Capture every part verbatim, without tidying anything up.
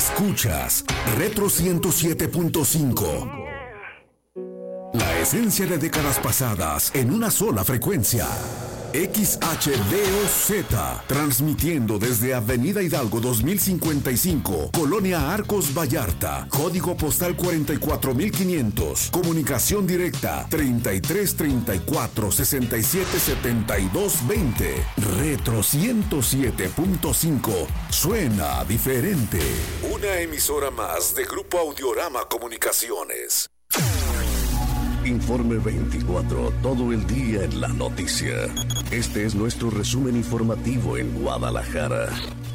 Escuchas Retro ciento siete punto cinco. La esencia de décadas pasadas en una sola frecuencia. X H D O Z, transmitiendo desde Avenida Hidalgo dos mil cincuenta y cinco, Colonia Arcos Vallarta, código postal cuarenta y cuatro mil quinientos, comunicación directa treinta y tres treinta y cuatro sesenta y siete setenta y dos veinte. Retro ciento siete punto cinco, suena diferente. Una emisora más de Grupo Audiorama Comunicaciones. Informe veinticuatro, todo el día en la noticia. Este es nuestro resumen informativo en Guadalajara.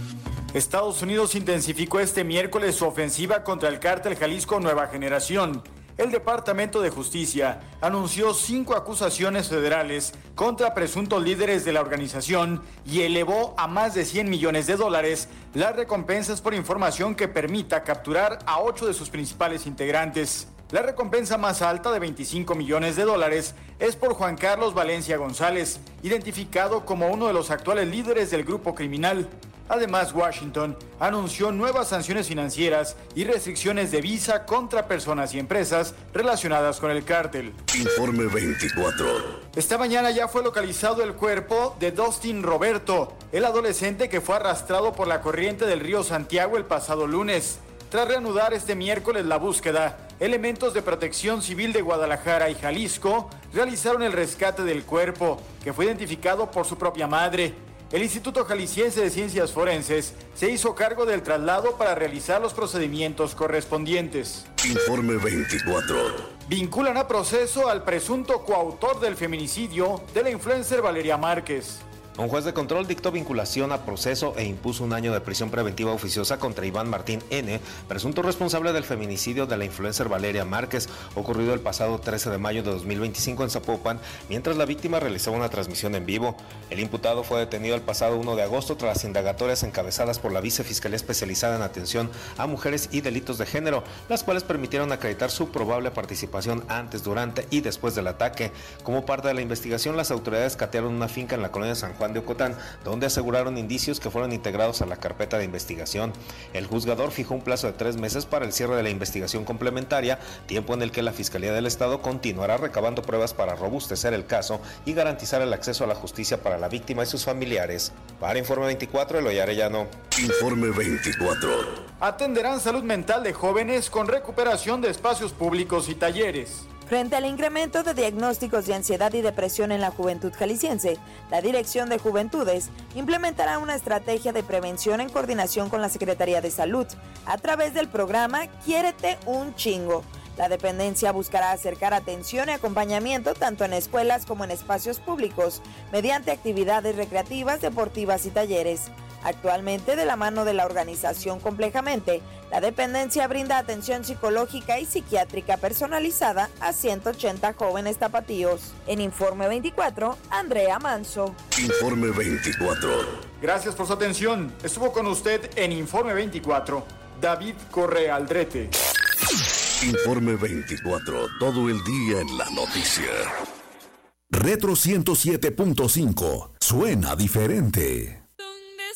Estados Unidos intensificó este miércoles su ofensiva contra el cártel Jalisco Nueva Generación. El Departamento de Justicia anunció cinco acusaciones federales contra presuntos líderes de la organización y elevó a más de cien millones de dólares las recompensas por información que permita capturar a ocho de sus principales integrantes. La recompensa más alta, de veinticinco millones de dólares, es por Juan Carlos Valencia González, identificado como uno de los actuales líderes del grupo criminal. Además, Washington anunció nuevas sanciones financieras y restricciones de visa contra personas y empresas relacionadas con el cártel. Informe veinticuatro. Esta mañana ya fue localizado el cuerpo de Dustin Roberto, el adolescente que fue arrastrado por la corriente del río Santiago el pasado lunes. Tras reanudar este miércoles la búsqueda, elementos de Protección Civil de Guadalajara y Jalisco realizaron el rescate del cuerpo, que fue identificado por su propia madre. El Instituto Jalisciense de Ciencias Forenses se hizo cargo del traslado para realizar los procedimientos correspondientes. Informe veinticuatro. Vinculan a proceso al presunto coautor del feminicidio de la influencer Valeria Márquez. Un juez de control dictó vinculación a proceso e impuso un año de prisión preventiva oficiosa contra Iván Martín N., presunto responsable del feminicidio de la influencer Valeria Márquez, ocurrido el pasado trece de mayo de dos mil veinticinco en Zapopan, mientras la víctima realizaba una transmisión en vivo. El imputado fue detenido el pasado uno de agosto tras las indagatorias encabezadas por la Vicefiscalía Especializada en Atención a Mujeres y Delitos de Género, las cuales permitieron acreditar su probable participación antes, durante y después del ataque. Como parte de la investigación, las autoridades catearon una finca en la colonia San Juan de Ocotán, donde aseguraron indicios que fueron integrados a la carpeta de investigación. El juzgador fijó un plazo de tres meses para el cierre de la investigación complementaria, tiempo en el que la Fiscalía del Estado continuará recabando pruebas para robustecer el caso y garantizar el acceso a la justicia para la víctima y sus familiares. Para Informe veinticuatro, Eloy Arellano. Informe veinticuatro. Atenderán salud mental de jóvenes con recuperación de espacios públicos y talleres. Frente al incremento de diagnósticos de ansiedad y depresión en la juventud jalisciense, la Dirección de Juventudes implementará una estrategia de prevención en coordinación con la Secretaría de Salud a través del programa Quiérete un Chingo. La dependencia buscará acercar atención y acompañamiento tanto en escuelas como en espacios públicos mediante actividades recreativas, deportivas y talleres. Actualmente, de la mano de la organización Complejamente, la dependencia brinda atención psicológica y psiquiátrica personalizada a ciento ochenta jóvenes tapatíos. En Informe veinticuatro, Andrea Manso. Informe veinticuatro. Gracias por su atención. Estuvo con usted en Informe veinticuatro, David Correa Aldrete. Informe veinticuatro, todo el día en la noticia. Retro ciento siete punto cinco, suena diferente.